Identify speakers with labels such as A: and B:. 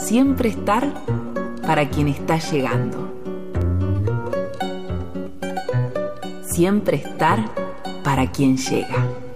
A: siempre estar para quien está llegando. Siempre estar para quien llega.